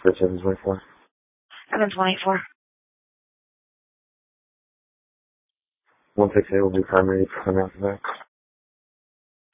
for 724. 724. 168 will be primary, come out to that.